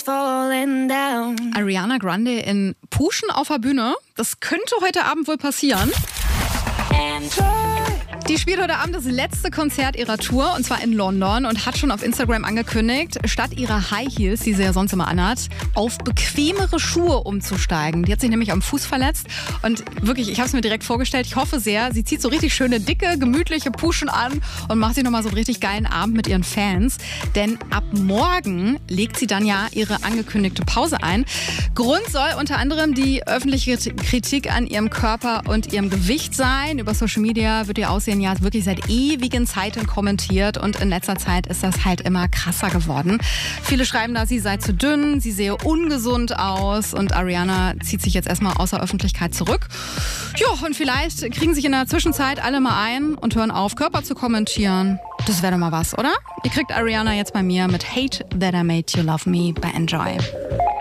falling down. Ariana Grande in Puschen auf der Bühne. Das könnte heute Abend wohl passieren. Die spielt heute Abend das letzte Konzert ihrer Tour, und zwar in London, und hat schon auf Instagram angekündigt, statt ihrer High Heels, die sie ja sonst immer anhat, auf bequemere Schuhe umzusteigen. Die hat sich nämlich am Fuß verletzt und wirklich, ich habe es mir direkt vorgestellt, ich hoffe sehr, sie zieht so richtig schöne, dicke, gemütliche Puschen an und macht sich nochmal so einen richtig geilen Abend mit ihren Fans, denn ab morgen legt sie dann ja ihre angekündigte Pause ein. Grund soll unter anderem die öffentliche Kritik an ihrem Körper und ihrem Gewicht sein. Über Social Media wird ihr Aussehen ja wirklich seit ewigen Zeiten kommentiert und in letzter Zeit ist das halt immer krasser geworden. Viele schreiben da, sie sei zu dünn, sie sehe ungesund aus und Ariana zieht sich jetzt erstmal aus der Öffentlichkeit zurück. Ja, und vielleicht kriegen sich in der Zwischenzeit alle mal ein und hören auf, Körper zu kommentieren. Das wäre doch mal was, oder? Ihr kriegt Ariana jetzt bei mir mit Hate That I Made You Love Me bei Enjoy.